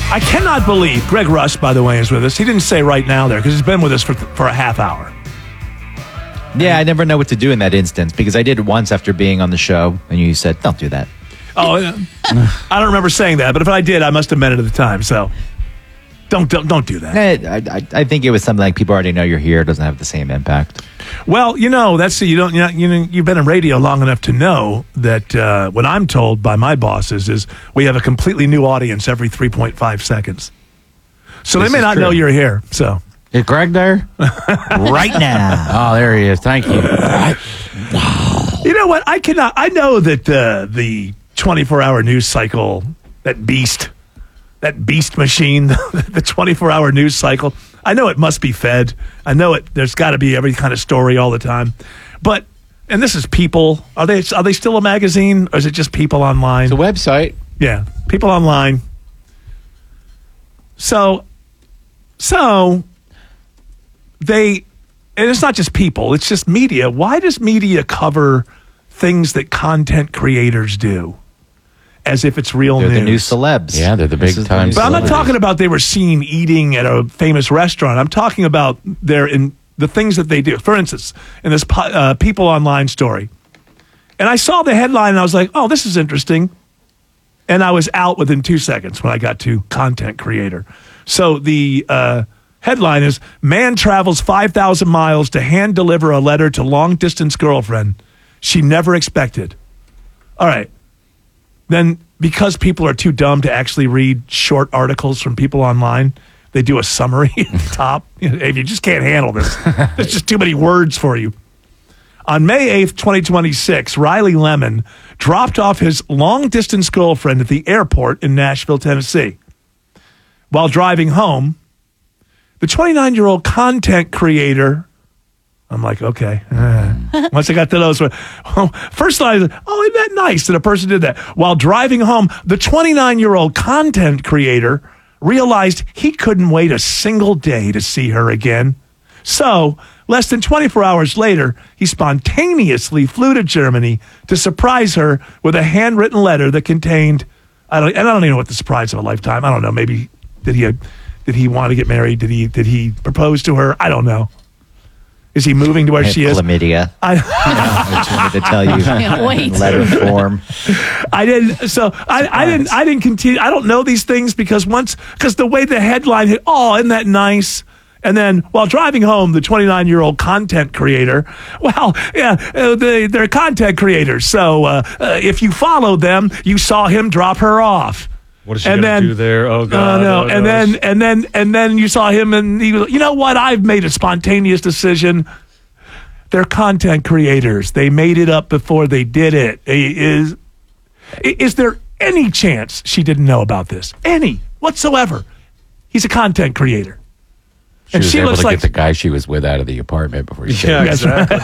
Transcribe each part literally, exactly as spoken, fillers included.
I cannot believe Greg Rush, by the way, is with us. He didn't say right now there because he's been with us for for a half hour. Yeah, I never know what to do in that instance because I did it once after being on the show, and you said, "Don't do that." Oh, I don't remember saying that, but if I did, I must have meant it at the time. So don't don't don't do that. I, I, I think it was something like people already know you're here. It doesn't have the same impact. Well, you know, that's you don't you know, you know you've been in radio long enough to know that uh, what I'm told by my bosses is we have a completely new audience every three point five seconds. So This they may is not true. know you're here. So Is Greg there? Right now. Oh, there he is. Thank you. you know what? I cannot. I know that uh, the twenty-four hour news cycle, that beast, that beast machine, the twenty-four hour news cycle. I know it must be fed. I know it. There's got to be every kind of story all the time. But and this is People. Are they are they still a magazine or is it just People Online? The website. Yeah, People Online. So, so they, and it's not just People, it's just media. Why does media cover things that content creators do as if it's real They're news? the new celebs. Yeah, they're the This big is time new But I'm not celebrities. talking about they were seen eating at a famous restaurant. I'm talking about their in the things that they do. For instance, in this po- uh, People Online story, and I saw the headline and I was like, "Oh, this is interesting." And I was out within two seconds when I got to content creator. So the uh, headline is: Man travels five thousand miles to hand deliver a letter to long distance girlfriend she never expected. All right. Then, because people are too dumb to actually read short articles from People Online, they do a summary at the top. If you just can't handle this, there's just too many words for you. On May eighth, twenty twenty-six, Riley Lemon dropped off his long-distance girlfriend at the airport in Nashville, Tennessee. While driving home, the twenty-nine-year-old content creator, I'm like, okay. Uh, once I got to those, well, first I was like, oh, isn't that nice that a person did that? While driving home, the twenty-nine-year-old content creator realized he couldn't wait a single day to see her again. So, less than twenty-four hours later, he spontaneously flew to Germany to surprise her with a handwritten letter that contained, I don't, and I don't even know what the surprise of a lifetime. I don't know. Maybe did he did he want to get married? Did he did he propose to her? I don't know. Is he moving to where I have she is? chlamydia. I, I just wanted to tell you. Can't wait. Letter form. I didn't. So I, I didn't. I didn't continue. I don't know these things because once because the way the headline hit. Oh, isn't that nice? And then while driving home, the twenty-nine-year-old content creator, well, yeah, uh, they, they're content creators. So uh, uh, if you followed them, you saw him drop her off. What is she And going to then- do there? Oh, Oh God. no! oh, and no. then and then and then you saw him, and he was, you know what? I've made a spontaneous decision. They're content creators. They made it up before they did it. Is is there any chance she didn't know about this? Any whatsoever? He's a content creator. She And was she able looks to like- get the guy she was with out of the apartment before she Yeah, Yes.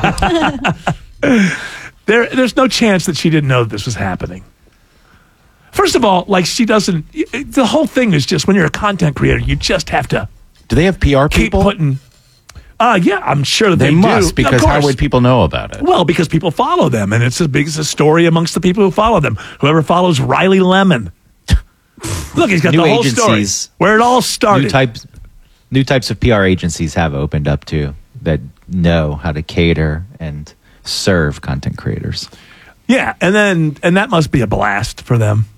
exactly. There, there's no chance that she didn't know that this was happening. First of all, like she doesn't. The whole thing is just when you're a content creator, you just have to Do they have P R keep people? putting. Uh, yeah, I'm sure they they, must, do. because Of how course. would people know about it? Well, because people follow them, and it's a big it's a story amongst the people who follow them. Whoever follows Riley Lemon. Look, he's got New the whole agencies. story. Where it all started. New types, new types of P R agencies have opened up too that know how to cater and serve content creators. Yeah, and then and that must be a blast for them.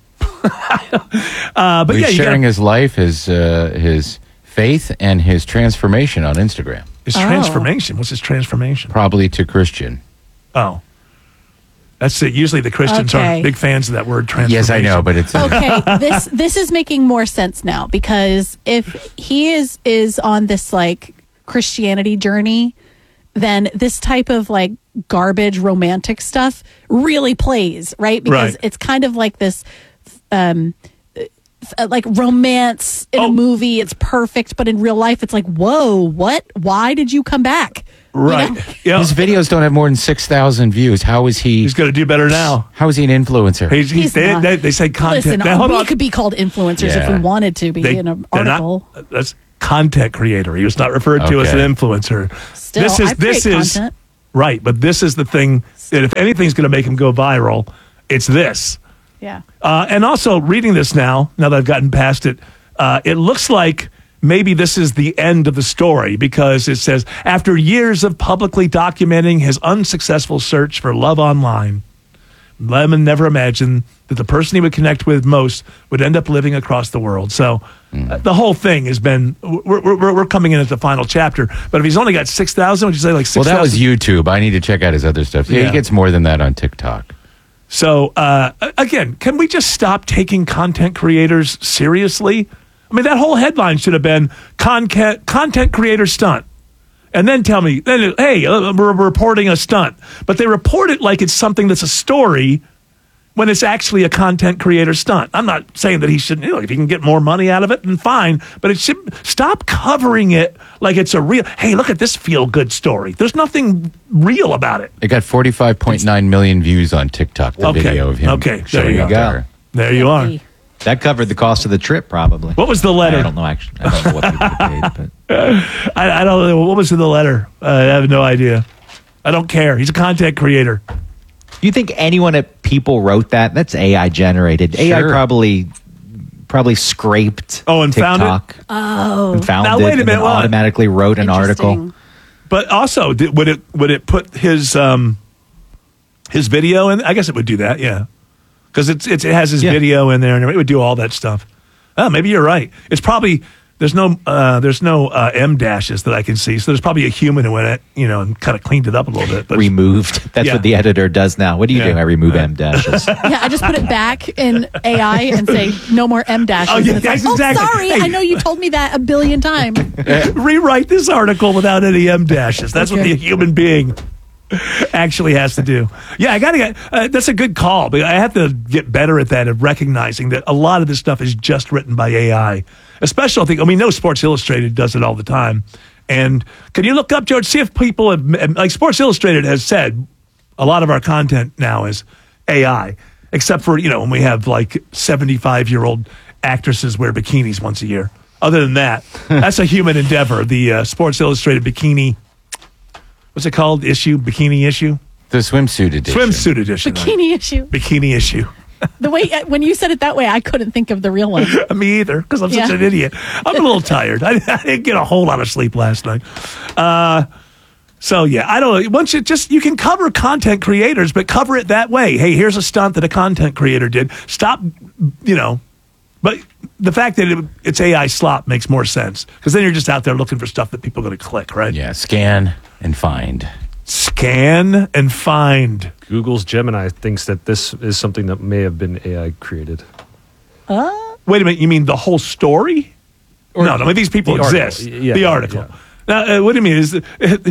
uh, but He's yeah, you sharing gotta, his life, his uh, his faith, and his transformation on Instagram, his Oh. transformation. What's his transformation? probably to Christian. Oh, that's it. Usually the Christians Okay. aren't big fans of that word transformation. Yes, I know, but it's uh, Okay, this this is making more sense now because if he is is on this like Christianity journey, then this type of like garbage romantic stuff really plays, right? Because Right. it's kind of like this um uh, like romance in Oh. a movie. It's perfect, but in real life it's like, whoa, what? Why did you come back? You right. know? Yeah, his videos don't have more than six thousand views. How is he? he's going to do better now. How is he an influencer? He's, he's, He's they, not. they, they say content. Listen, Now, hold we on. could be called influencers if Yeah. we wanted to be They- in an they're not- article. that's content creator. He was not referred to as Okay. an influencer. Still, this is I this create is content. right, but this is the thing that if anything's going to make him go viral, it's this. Yeah. Uh, and also reading this now, now that I've gotten past it, uh, it looks like maybe this is the end of the story because it says, after years of publicly documenting his unsuccessful search for love online, Lemon never imagined that the person he would connect with most would end up living across the world. So mm. uh, the whole thing has been, we're, we're, we're coming in at the final chapter. But if he's only got six thousand, would you say like six thousand? Well, that was YouTube. I need to check out his other stuff. Yeah, Yeah. he gets more than that on TikTok. So, uh, again, can we just stop taking content creators seriously? I mean, that whole headline should have been content, content creator stunt. And then tell me, then, hey, uh, we're reporting a stunt. But they report it like it's something that's a story when it's actually a content creator stunt. I'm not saying that he shouldn't, you know, if he can get more money out of it, then fine. But it should stop covering it like it's a real, hey, look at this feel-good story. There's nothing real about it. It got forty-five point nine million views on TikTok, the Okay. video of him. Okay. There showing you up go. there. There you are. That covered the cost of the trip, probably. What was the letter? I don't know, actually. I don't know what people paid, but I, I don't know. What was in the letter? Uh, I have no idea. I don't care. He's a content creator. you think anyone at People wrote that? That's A I generated. A I Sure. probably probably scraped Oh, and found it? TikTok Oh, and found Now, it wait a and then minute, what? automatically wrote an article. interesting. But also, did, would it would it put his um his video in? I guess it would do that. Yeah, because it's, it's it has his Yeah. video in there, and it would do all that stuff. Oh, maybe you're right. It's probably there's no uh, there's no uh, M dashes that I can see, so there's probably a human who went it, you know, and kind of cleaned it up a little bit. But Removed. That's Yeah. what the editor does now. What do you Yeah. do? I remove Right. M dashes. Yeah, I just put it back in A I and say no more M dashes. Oh, yeah, And it's like, yes, exactly. oh, sorry, Hey. I know you told me that a billion times. rewrite this article without any M dashes. That's what Okay. the human being actually has to do. Yeah, I got to get, uh, that's a good call, but I have to get better at that of recognizing that a lot of this stuff is just written by A I. Especially, I think, I mean, no Sports Illustrated does it all the time. And can you look up, George, see if people have, like Sports Illustrated has said, a lot of our content now is A I, except for, you know, when we have like seventy-five year old actresses wear bikinis once a year. Other than that, that's a human endeavor. The uh, Sports Illustrated bikini, what's it called? Issue? Bikini issue? The swimsuit edition. Swimsuit edition. Bikini issue. Bikini issue. The way when you said it that way, I couldn't think of the real one. Me either, because I'm such Yeah. an idiot. I'm a little tired. I, I didn't get a whole lot of sleep last night. Uh, so yeah, I don't know. Once you just you can cover content creators, but cover it that way. Hey, here's a stunt that a content creator did. Stop, you know. But the fact that it, it's A I slop makes more sense because then you're just out there looking for stuff that people are going to click, right? Yeah, scan and find. Scan and find. Google's Gemini thinks that this is something that may have been A I created. Wait a minute, you mean the whole story? Or no, no, I mean, these people the article. exist. Yeah, the article. yeah. Now, uh, what do you mean? Is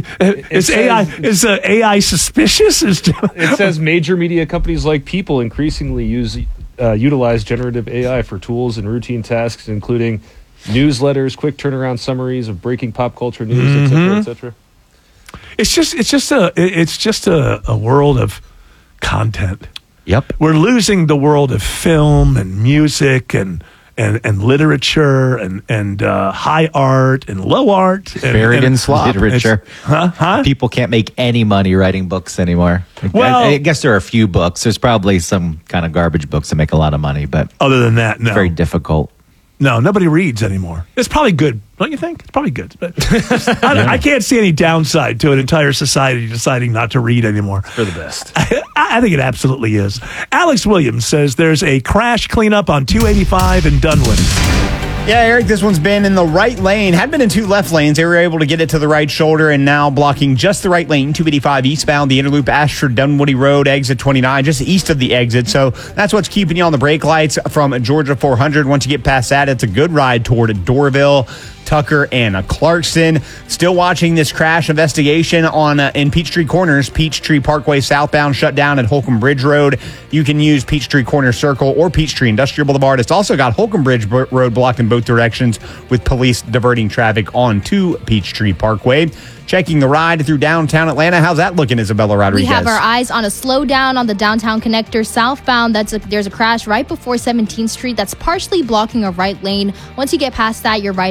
is A I says- is uh, A I suspicious? Is It says major media companies like People increasingly use uh, utilize generative A I for tools and routine tasks, including newsletters, quick turnaround summaries of breaking pop culture news, et cetera, et cetera. it's just it's just a it's just a, a world of content. Yep. We're losing the world of film and music and and, and literature and and uh, high art and low art and, Buried and in slop. Literature. Huh? Huh? People can't make any money writing books anymore. I- Well- I, I guess there are a few books. There's probably some kind of garbage books that make a lot of money, but Other than that, no. very difficult. No, nobody reads anymore. It's probably good, don't you think? It's probably good. But I, don't- I can't see any downside to an entire society deciding not to read anymore. For the best. I, I think it absolutely is. Alex Williams says there's a crash cleanup on two eighty-five in Dunwoody. Yeah, Eric, this one's been in the right lane. Had been in two left lanes. They were able to get it to the right shoulder and now blocking just the right lane, two eighty-five eastbound, the Interloop Ashford Dunwoody Road, exit twenty-nine, just east of the exit. So that's what's keeping you on the brake lights from Georgia four hundred. Once you get past that, it's a good ride toward Dorville, Tucker, and uh, Clarkson. Still watching this crash investigation on uh, in Peachtree Corners, Peachtree Parkway southbound shut down at Holcomb Bridge Road. You can use Peachtree Corner Circle or Peachtree Industrial Boulevard. It's also got Holcomb Bridge B- Road blocked in both directions with police diverting traffic onto Peachtree Parkway. Checking the ride through downtown Atlanta. How's that looking, Isabella Rodriguez? We have our eyes on a slowdown on the downtown connector southbound. That's a, there's a crash right before seventeenth Street that's partially blocking a right lane. Once you get past that, your right lane's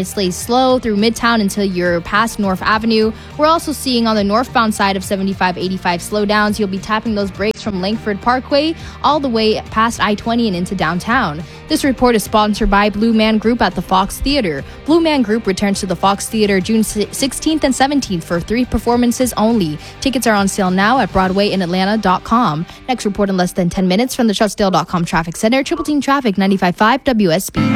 slow through Midtown until you're past North Avenue. We're also seeing on the northbound side of seventy-five eighty-five slowdowns. You'll be tapping those brakes from Langford Parkway all the way past I twenty and into downtown. This report is sponsored by Blue Man Group at the Fox Theater. Blue Man Group returns to the Fox Theater June sixteenth and seventeenth for three performances only. Tickets are on sale now at broadway in atlanta dot com. Next report in less than ten minutes from the Scottsdale dot com Traffic Center. Triple Team Traffic, ninety-five point five W S B.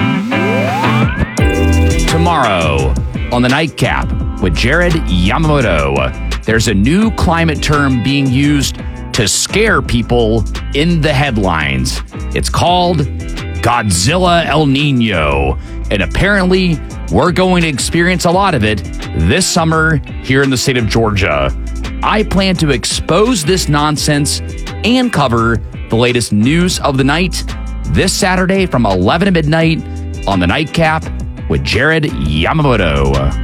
Tomorrow on the Nightcap with Jared Yamamoto, there's a new climate term being used to scare people in the headlines. It's called Godzilla El Nino, and apparently we're going to experience a lot of it this summer here in the state of Georgia. I plan to expose this nonsense and cover the latest news of the night this Saturday from eleven to midnight on the Nightcap with Jared Yamamoto.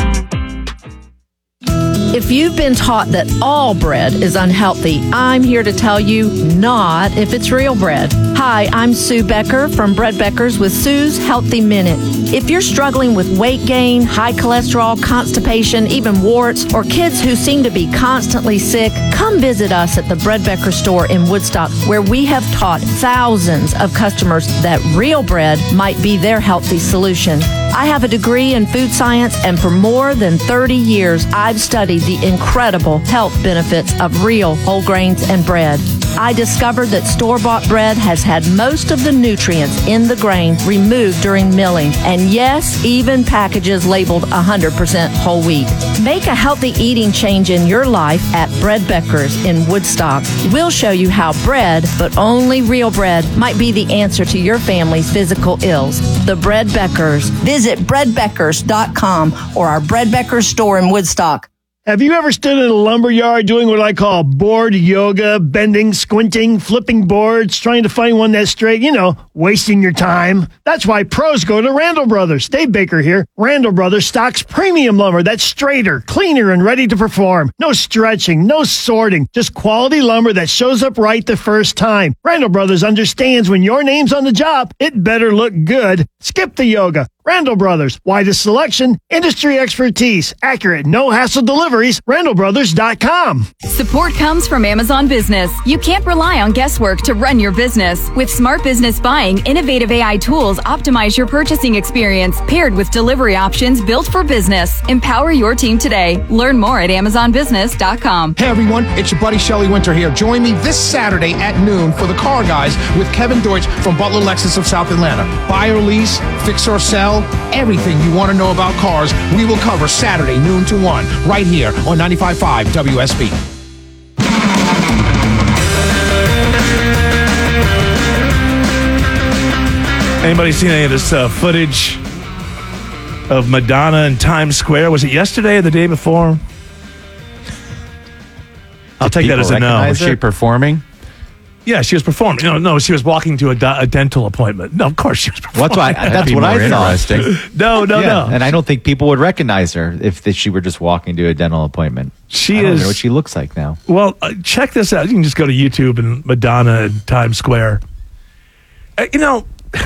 If you've been taught that all bread is unhealthy, I'm here to tell you not if it's real bread. Hi, I'm Sue Becker from Bread Beckers with Sue's Healthy Minute. If you're struggling with weight gain, high cholesterol, constipation, even warts, or kids who seem to be constantly sick, come visit us at the Bread Becker store in Woodstock, where we have taught thousands of customers that real bread might be their healthy solution. I have a degree in food science, and for more than thirty years, I've studied the incredible health benefits of real whole grains and bread. I discovered that store-bought bread has had most of the nutrients in the grain removed during milling, and yes, even packages labeled one hundred percent whole wheat. Make a healthy eating change in your life at Bread Beckers in Woodstock. We'll show you how bread, but only real bread, might be the answer to your family's physical ills. The Bread Beckers. Visit bread beckers dot com or our Bread Beckers store in Woodstock. Have you ever stood in a lumber yard doing what I call board yoga, bending, squinting, flipping boards, trying to find one that's straight, you know, wasting your time? That's why pros go to Randall Brothers. Dave Baker here. Randall Brothers stocks premium lumber that's straighter, cleaner, and ready to perform. No stretching, no sorting, just quality lumber that shows up right the first time. Randall Brothers understands when your name's on the job, it better look good. Skip the yoga. Randall Brothers, widest selection, industry expertise, accurate, no-hassle deliveries, randall brothers dot com. Support comes from Amazon Business. You can't rely on guesswork to run your business. With Smart Business Buying, innovative A I tools optimize your purchasing experience, paired with delivery options built for business. Empower your team today. Learn more at amazon business dot com. Hey everyone, it's your buddy Shelly Winter here. Join me this Saturday at noon for the Car Guys with Kevin Deutsch from Butler Lexus of South Atlanta. Buy or lease, fix or sell, everything you want to know about cars, we will cover Saturday, noon to one, right here on ninety-five point five W S B. Anybody seen any of this uh, footage of Madonna in Times Square? Was it yesterday or the day before? I'll take that as a no. Was she performing? Yeah, she was performing. No, no, she was walking to a, do- a dental appointment. No, of course she was performing. What's why, that's be what more I thought. interesting. No, no, yeah, no. And I don't think people would recognize her if she were just walking to a dental appointment. She I don't is. know what she looks like now. Well, uh, check this out. You can just go to YouTube and Madonna in Times Square. Uh, you know,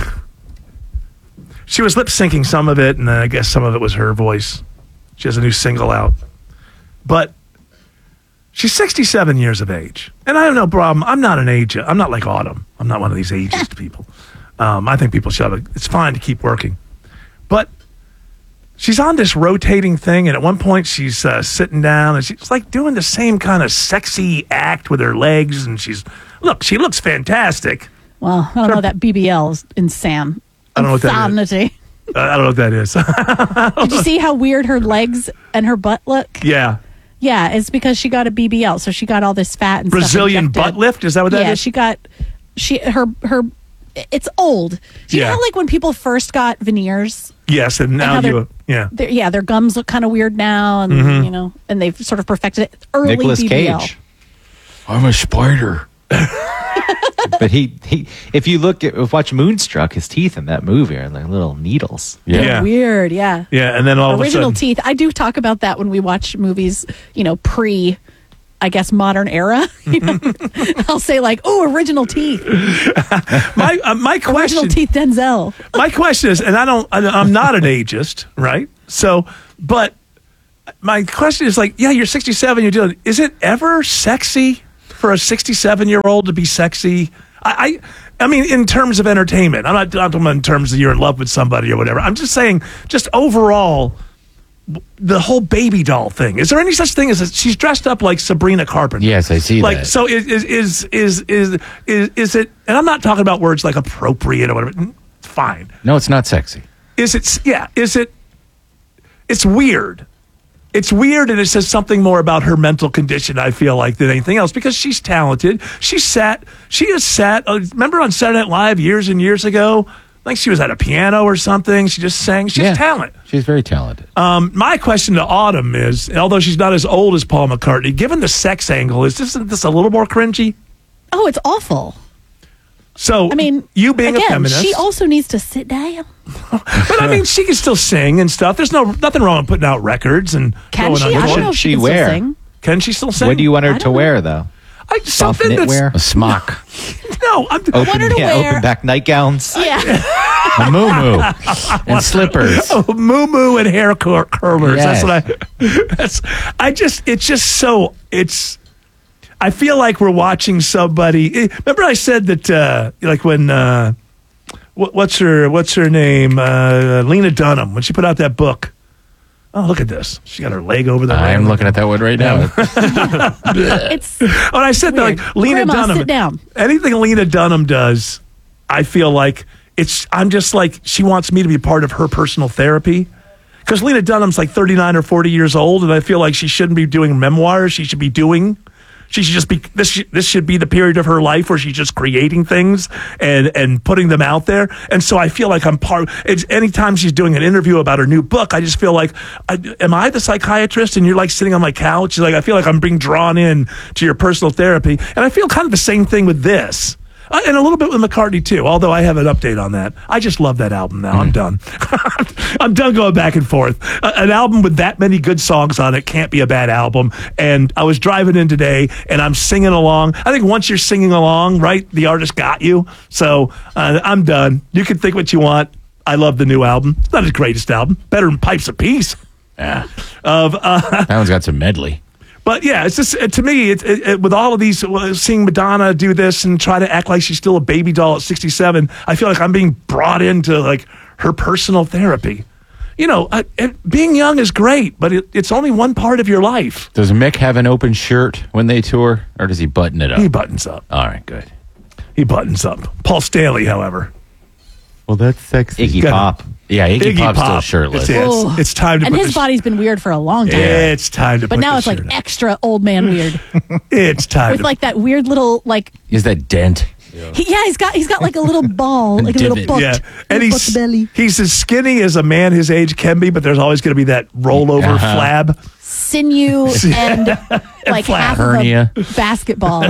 she was lip syncing some of it, and then I guess some of it was her voice. She has a new single out. But she's sixty-seven years of age. And I have no problem. I'm not an age. I'm not like Autumn. I'm not one of these ageist people. Um, I think people should have a, it's fine to keep working. But she's on this rotating thing, and at one point she's uh, sitting down, and she's like doing the same kind of sexy act with her legs, and she's, look, she looks fantastic. Well, I don't know that B B L is insane. I don't know what that is. Insanity. Uh, I don't know what that is. Did you see how weird her legs and her butt look? Yeah. Yeah, it's because she got a B B L, so she got all this fat and Brazilian stuff injected. butt lift? Is that what that yeah, is? Yeah, she got she her her. It's old. Do you Yeah. know how, like, when people first got veneers? Yes, and now how you, yeah. Their, yeah, their gums look kind of weird now, and Mhm. you know, and they've sort of perfected it. Early Nicolas B B L. Cage. I'm a spider. But he, he, if you look at, watch Moonstruck, his teeth in that movie are like little needles. Yeah. They're weird. Yeah. Yeah, and then all Original of a sudden, teeth. I do talk about that when we watch movies, you know, pre, I guess, modern era. You know? I'll say like, oh, original teeth. my uh, my question, Original teeth Denzel. my question is, and I don't, I, I'm not an ageist, right? So, but my question is like, yeah, you're sixty-seven, you're doing, is it ever sexy for a sixty-seven-year-old to be sexy? I, I, I mean, in terms of entertainment. I'm not, I'm talking about in terms of you're in love with somebody or whatever. I'm just saying, just overall, the whole baby doll thing. Is there any such thing as a, she's dressed up like Sabrina Carpenter? Yes, I see like, that. So is is, is is is is is it? And I'm not talking about words like appropriate or whatever. Fine. No, it's not sexy. Is it? Yeah. Is it? It's weird. It's weird, and it says something more about her mental condition, I feel like, than anything else, because she's talented. She sat. She has sat. Uh, remember on Saturday Night Live years and years ago? I think she was at a piano or something. She just sang. She's Yeah. talent. She's very talented. Um, my question to Autumn is, although she's not as old as Paul McCartney, given the sex angle, is this, isn't this a little more cringy? Oh, it's awful. So, I mean, you being again, a feminist, she also needs to sit down. but I mean, she can still sing and stuff. There's no nothing wrong with putting out records and Can going she? on. I don't should know if she she can wear? still sing. Can she still sing? What do you want her I to don't wear, know. though? I, Soft something that's knitwear? A smock. no. I'm, Open, want her to yeah, wear- open back nightgowns. Yeah. A moo and slippers. Oh, moo moo and hair cur- curlers. Yes. That's what I. That's. I just. It's just so. It's. I feel like we're watching somebody. eh, Remember, I said that. Uh, like when. Uh, what, what's her? What's her name? Uh, Lena Dunham. When she put out that book. Oh, look at this. She got her leg over the. I'm looking at that one right now. It's When I said weird. that, like Lena Grandma, Dunham. sit down. Anything Lena Dunham does, I feel like it's. I'm just like she wants me to be part of her personal therapy. Because Lena Dunham's like thirty-nine or forty years old, and I feel like she shouldn't be doing memoirs. She should be doing. She should just be. This. sh- This should be the period of her life where she's just creating things and and putting them out there. And so I feel like I'm part. It's anytime she's doing an interview about her new book, I just feel like, I, am I the psychiatrist? And you're like sitting on my couch. She's like, I feel like I'm being drawn in to your personal therapy. And I feel kind of the same thing with this. Uh, and a little bit with McCartney, too, although I have an update on that. I just love that album now. I'm done. I'm done going back and forth. Uh, an album with that many good songs on it can't be a bad album. And I was driving in today, and I'm singing along. I think once you're singing along, right, the artist got you. So uh, I'm done. You can think what you want. I love the new album. It's not his greatest album. Better than Pipes of Peace. Yeah. Of uh, That one's got some medley. But yeah, it's just uh, to me, it, it, it, with all of these, uh, seeing Madonna do this and try to act like she's still a baby doll at sixty-seven, I feel like I'm being brought into like her personal therapy. You know, uh, it, being young is great, but it, it's only one part of your life. Does Mick have an open shirt when they tour, or does he button it up? He buttons up. All right, good. He buttons up. Paul Stanley, however, Well, that's sexy. Iggy Gotta- Pop. Yeah, Iggy, Iggy Pop's Pop. still shirtless. It's, yeah, Oh. it's, it's time to And put his the, body's been weird for a long time. It's time to But put now the it's like shirt on. extra old man weird. It's time With to like that weird little like Is that dent? he, yeah, he's got he's got like a little ball, like a little Divot. butt. yeah, and little he's butt belly. he's as skinny as a man his age can be, but there's always going to be that rollover Uh-huh. flab. Sinew and like half Hernia. of a basketball.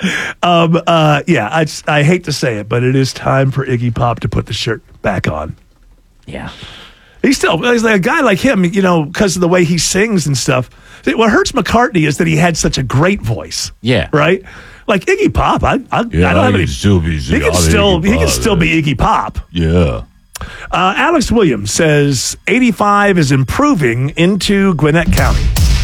Um, uh, yeah, I, I hate to say it, but it is time for Iggy Pop to put the shirt back on. Yeah. He's still he's like a guy like him, you know, because of the way he sings and stuff. What hurts McCartney is that he had such a great voice. Yeah. Right? Like Iggy Pop, I, I, I don't have any. still be He can still he can still be Iggy Pop. Yeah. Uh, Alex Williams says eighty-five is improving into Gwinnett County.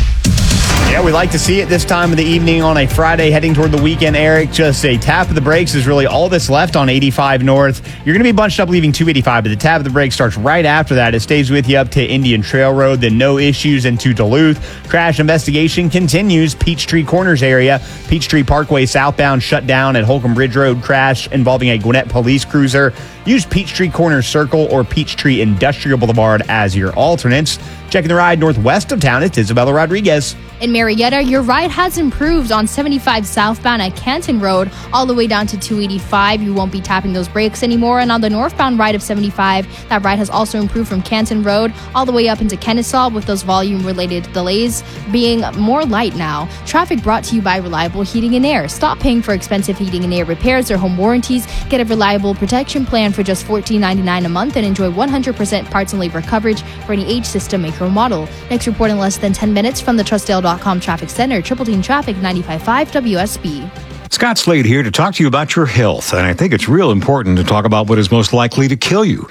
Yeah, we like to see it this time of the evening on a Friday heading toward the weekend, Eric. Just a tap of the brakes is really all that's left on eighty-five North. You're going to be bunched up leaving two eighty-five, but the tap of the brakes starts right after that. It stays with you up to Indian Trail Road, then no issues into Duluth. Crash investigation continues. Peachtree Corners area. Peachtree Parkway southbound shut down at Holcomb Bridge Road. Crash involving a Gwinnett police cruiser. Use Peachtree Corners Circle or Peachtree Industrial Boulevard as your alternates. Checking the ride northwest of town, it's Isabella Rodriguez. In Marietta, your ride has improved on seventy-five southbound at Canton Road all the way down to two eighty-five. You won't be tapping those brakes anymore. And on the northbound ride of seventy-five, that ride has also improved from Canton Road all the way up into Kennesaw, with those volume-related delays being more light now. Traffic brought to you by Reliable Heating and Air. Stop paying for expensive heating and air repairs or home warranties. Get a reliable protection plan for just fourteen ninety-nine a month and enjoy one hundred percent parts and labor coverage for any age, system, maker, or model. Next report in less than ten minutes from the Trustdale dot com Traffic Center. Triple Team Traffic, ninety-five point five W S B. Scott Slade here to talk to you about your health, and I think it's real important to talk about what is most likely to kill you.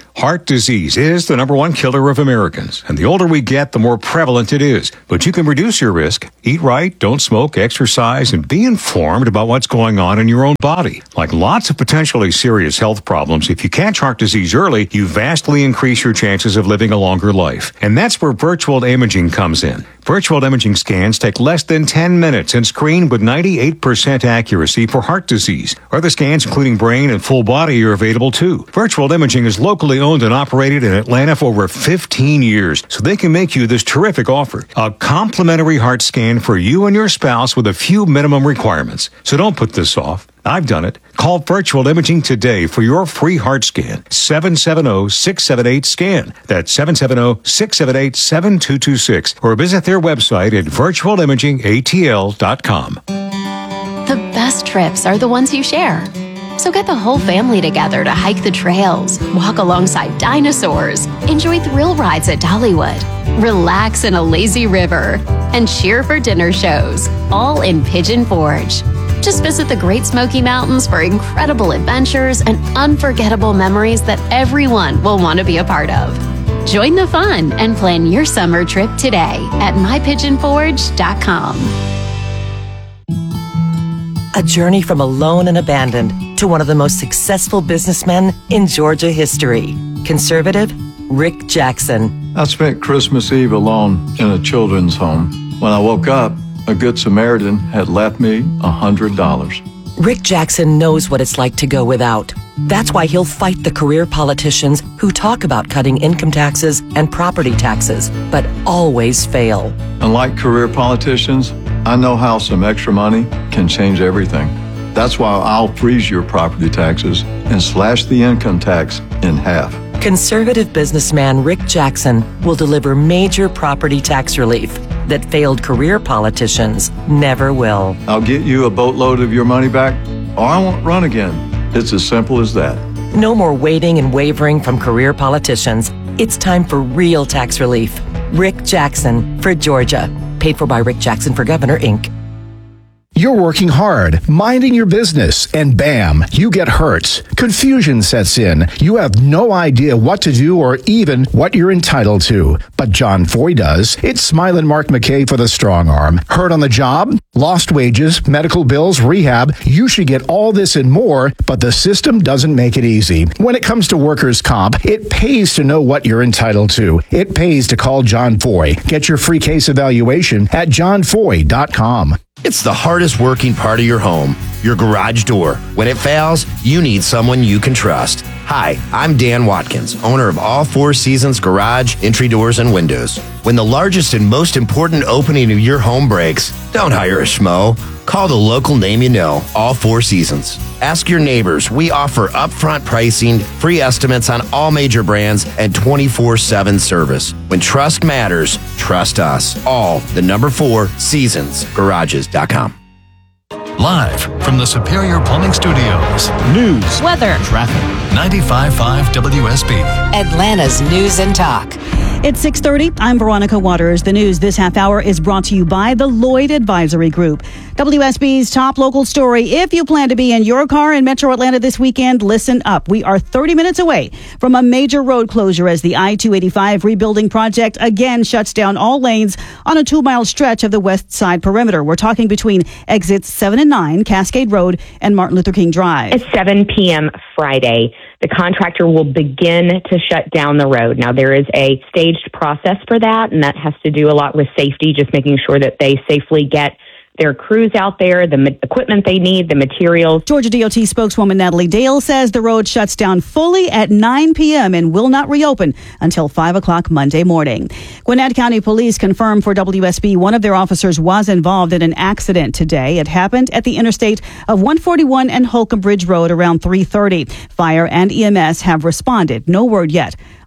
Heart disease is the number one killer of Americans, and the older we get, the more prevalent it is. But you can reduce your risk. Eat right, don't smoke, exercise, and be informed about what's going on in your own body. Like lots of potentially serious health problems, if you catch heart disease early, you vastly increase your chances of living a longer life. And that's where virtual imaging comes in. Virtual imaging scans take less than ten minutes and screen with ninety-eight percent accuracy for heart disease. Other scans, including brain and full body, are available too. Virtual imaging is locally owned and operated in Atlanta for over fifteen years, so they can make you this terrific offer. A complimentary heart scan for you and your spouse with a few minimum requirements. So don't put this off. I've done it. Call Virtual Imaging today for your free heart scan. seven seven zero, six seven eight, SCAN. That's seven seven zero, six seven eight, seven two two six. Or visit their website at virtual imaging a t l dot com. The best trips are the ones you share. So get the whole family together to hike the trails, walk alongside dinosaurs, enjoy thrill rides at Dollywood, relax in a lazy river, and cheer for dinner shows, all in Pigeon Forge. Just visit the Great Smoky Mountains for incredible adventures and unforgettable memories that everyone will want to be a part of. Join the fun and plan your summer trip today at my pigeon forge dot com. A journey from alone and abandoned to one of the most successful businessmen in Georgia history. Conservative Rick Jackson. I spent Christmas Eve alone in a children's home. When I woke up, a Good Samaritan had left me a hundred dollars. Rick Jackson knows what it's like to go without. That's why he'll fight the career politicians who talk about cutting income taxes and property taxes, but always fail. Unlike career politicians, I know how some extra money can change everything. That's why I'll freeze your property taxes and slash the income tax in half. Conservative businessman Rick Jackson will deliver major property tax relief that failed career politicians never will. I'll get you a boatload of your money back, or I won't run again. It's as simple as that. No more waiting and wavering from career politicians. It's time for real tax relief. Rick Jackson for Georgia. Paid for by Rick Jackson for Governor, Incorporated. You're working hard, minding your business, and bam, you get hurt. Confusion sets in. You have no idea what to do or even what you're entitled to. But John Foy does. It's Smile and Mark McKay for the strong arm. Hurt on the job? Lost wages, medical bills, rehab. You should get all this and more, but the system doesn't make it easy. When it comes to workers' comp, it pays to know what you're entitled to. It pays to call John Foy. Get your free case evaluation at john foy dot com. It's the hardest working part of your home, your garage door. When it fails, you need someone you can trust. Hi, I'm Dan Watkins, owner of All Four Seasons Garage, Entry Doors, and Windows. When the largest and most important opening of your home breaks, don't hire a schmo. Call the local name you know, All Four Seasons. Ask your neighbors. We offer upfront pricing, free estimates on all major brands, and twenty-four seven service. When trust matters, trust us. All the number four seasons garages dot com. Live from the Superior Plumbing Studios. News, weather, traffic. ninety-five point five W S B. Atlanta's News and Talk. It's six thirty. I'm Veronica Waters. The news this half hour is brought to you by the Lloyd Advisory Group. W S B's top local story. If you plan to be in your car in Metro Atlanta this weekend, listen up. We are thirty minutes away from a major road closure as the I two eighty-five rebuilding project again shuts down all lanes on a two-mile stretch of the west side perimeter. We're talking between exits seven and nine, Cascade Road and Martin Luther King Drive. At seven p.m. Friday, the contractor will begin to shut down the road. Now, there is a staged process for that, and that has to do a lot with safety, just making sure that they safely get their crews out there, the ma- equipment they need, the materials. Georgia D O T spokeswoman Natalie Dale says the road shuts down fully at nine p.m. and will not reopen until five o'clock Monday morning. Gwinnett County Police confirmed for W S B one of their officers was involved in an accident today. It happened at the interstate of one forty-one and Holcomb Bridge Road around three thirty. Fire and E M S have responded. No word yet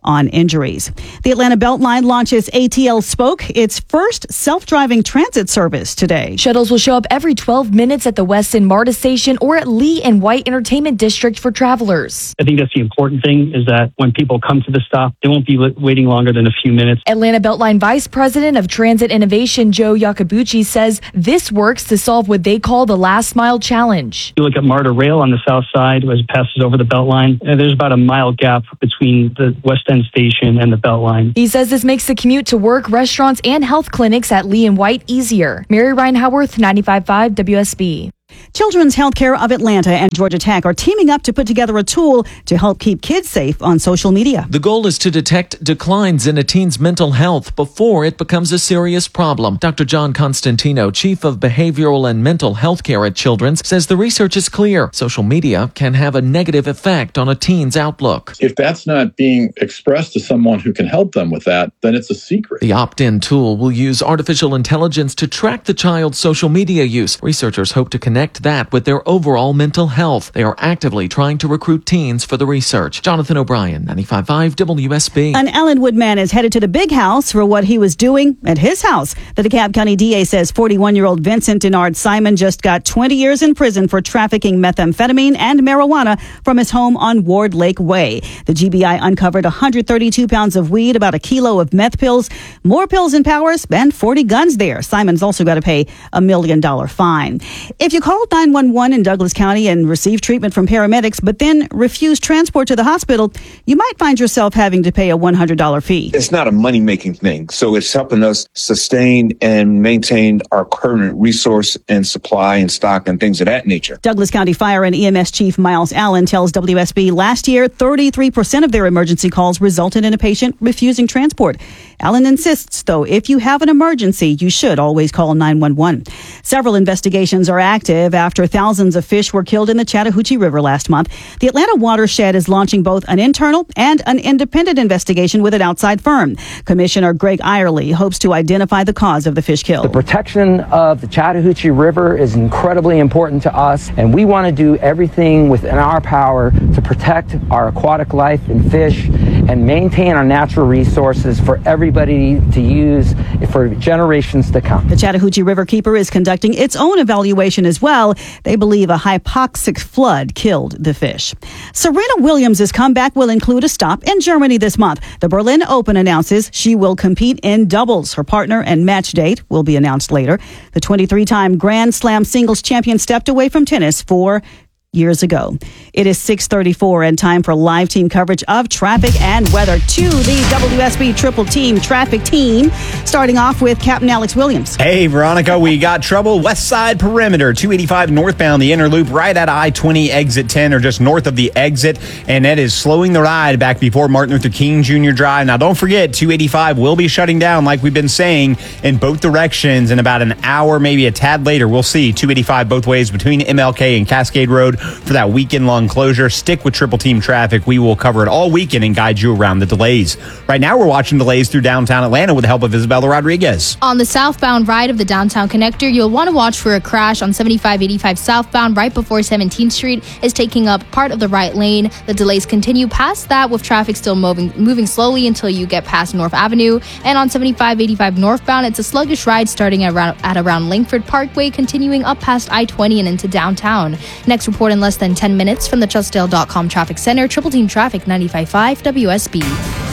on injuries. The Atlanta Beltline launches A T L Spoke, its first self-driving transit service today. Shuttles will show up every twelve minutes at the Weston MARTA station or at Lee and White Entertainment District for travelers. I think that's the important thing, is that when people come to the stop, they won't be waiting longer than a few minutes. Atlanta Beltline Vice President of Transit Innovation, Joe Yakabuchi, says this works to solve what they call the last mile challenge. You look at MARTA Rail on the south side as it passes over the Beltline, and there's about a mile gap between the West End station and the Beltline. He says this makes the commute to work, restaurants, and health clinics at Lee and White easier. Mary Ryan Howarth, ninety-five point five W S B. Children's Healthcare of Atlanta and Georgia Tech are teaming up to put together a tool to help keep kids safe on social media. The goal is to detect declines in a teen's mental health before it becomes a serious problem. Doctor John Constantino, Chief of Behavioral and Mental Health Care at Children's, says the research is clear. Social media can have a negative effect on a teen's outlook. If that's not being expressed to someone who can help them with that, then it's a secret. The opt-in tool will use artificial intelligence to track the child's social media use. Researchers hope to connect that with their overall mental health. They are actively trying to recruit teens for the research. Jonathan O'Brien, ninety-five point five W S B. An Ellenwood man is headed to the big house for what he was doing at his house. The DeKalb County D A says forty-one-year-old Vincent Denard Simon just got twenty years in prison for trafficking methamphetamine and marijuana from his home on Ward Lake Way. The G B I uncovered one hundred thirty-two pounds of weed, about a kilo of meth pills, more pills and powers, and forty guns there. Simon's also got to pay a million dollar fine. If you called nine one one in Douglas County and received treatment from paramedics, but then refused transport to the hospital, you might find yourself having to pay a one hundred dollar fee. It's not a money-making thing, so it's helping us sustain and maintain our current resource and supply and stock and things of that nature. Douglas County Fire and E M S Chief Miles Allen tells W S B last year, thirty-three percent of their emergency calls resulted in a patient refusing transport. Allen insists, though, if you have an emergency, you should always call nine one one. Several investigations are active after thousands of fish were killed in the Chattahoochee River last month. The Atlanta watershed is launching both an internal and an independent investigation with an outside firm. Commissioner Greg Irely hopes to identify the cause of the fish kill. The protection of the Chattahoochee River is incredibly important to us, and we want to do everything within our power to protect our aquatic life and fish and maintain our natural resources for everybody to use for generations to come. The Chattahoochee Riverkeeper is conducting its own evaluation as well. They believe a hypoxic flood killed the fish. Serena Williams' comeback will include a stop in Germany this month. The Berlin Open announces she will compete in doubles. Her partner and match date will be announced later. The twenty-three-time Grand Slam singles champion stepped away from tennis for years ago. It is six thirty-four and time for live team coverage of traffic and weather to the W S B Triple Team Traffic Team, starting off with Captain Alex Williams. Hey, Veronica, we got trouble. West Side Perimeter, two eighty-five northbound, the inner loop right at I twenty exit ten, or just north of the exit, and that is slowing the ride back before Martin Luther King Junior Drive. Now, don't forget, two eighty-five will be shutting down, like we've been saying, in both directions in about an hour, maybe a tad later. We'll see two eighty-five both ways between M L K and Cascade Road for that weekend-long closure. Stick with Triple Team Traffic. We will cover it all weekend and guide you around the delays. Right now, we're watching delays through downtown Atlanta with the help of Isabella Rodriguez. On the southbound ride of the downtown connector, you'll want to watch for a crash on seventy-five eighty-five southbound right before seventeenth Street is taking up part of the right lane. The delays continue past that, with traffic still moving moving slowly until you get past North Avenue. And on seventy-five eighty-five northbound, it's a sluggish ride starting at around, at around Langford Parkway, continuing up past I twenty and into downtown. Next report in less than ten minutes from the Trustdale dot com Traffic Center. Triple Team Traffic, ninety-five point five W S B.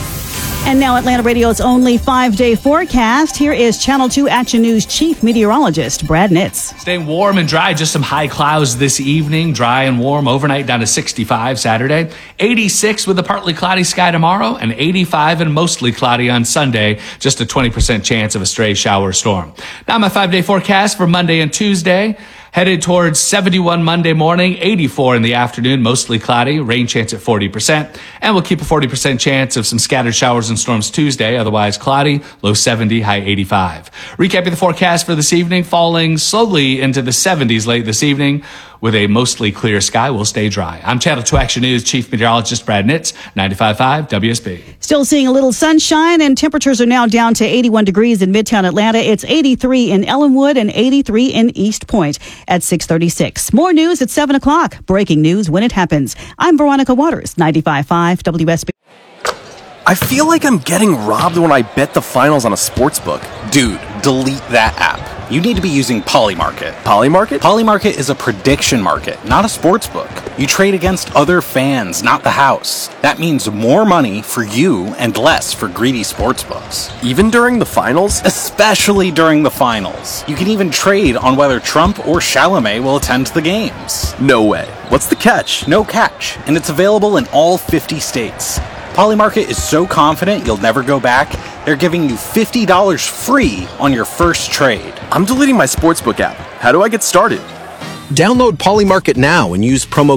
And now Atlanta Radio's only five-day forecast. Here is Channel two Action News Chief Meteorologist Brad Nitz. Staying warm and dry, just some high clouds this evening. Dry and warm overnight, down to sixty-five Saturday. eighty-six with a partly cloudy sky tomorrow, and eighty-five and mostly cloudy on Sunday. Just a twenty percent chance of a stray shower or storm. Now my five-day forecast for Monday and Tuesday. Headed towards seventy-one Monday morning, eighty-four in the afternoon, mostly cloudy, rain chance at forty percent. And we'll keep a forty percent chance of some scattered showers and storms Tuesday, otherwise cloudy, low seventy, high eighty-five. Recapping the forecast for this evening, falling slowly into the seventies late this evening. With a mostly clear sky, we'll stay dry. I'm Channel two Action News Chief Meteorologist Brad Nitz, ninety-five point five W S B. Still seeing a little sunshine, and temperatures are now down to eighty-one degrees in Midtown Atlanta. It's eighty-three in Ellenwood and eighty-three in East Point at six thirty-six. More news at seven o'clock. Breaking news when it happens. I'm Veronica Waters, ninety-five point five W S B. I feel like I'm getting robbed when I bet the finals on a sportsbook. Dude, delete that app. You need to be using Polymarket. Polymarket? Polymarket is a prediction market, not a sports book. You trade against other fans, not the house. That means more money for you and less for greedy sports books. Even during the finals? Especially during the finals. You can even trade on whether Trump or Chalamet will attend the games. No way. What's the catch? No catch, and it's available in all fifty states. Polymarket is so confident you'll never go back, they're giving you fifty dollars free on your first trade. I'm deleting my sportsbook app. How do I get started? Download Polymarket now and use promo